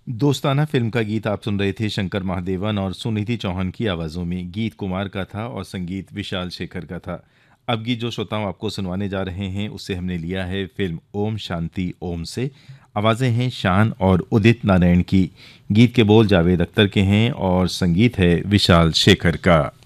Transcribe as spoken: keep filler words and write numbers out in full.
दोस्ताना फिल्म का गीत आप सुन रहे थे शंकर महादेवन और सुनिधि चौहान की आवाज़ों में। गीत कुमार का था और संगीत विशाल शेखर का था। अब गीत जो श्रोताओं आपको सुनवाने जा रहे हैं उससे हमने लिया है फिल्म ओम शांति ओम से। आवाज़ें हैं शान और उदित नारायण की। गीत के बोल जावेद अख्तर के हैं और संगीत है विशाल शेखर का।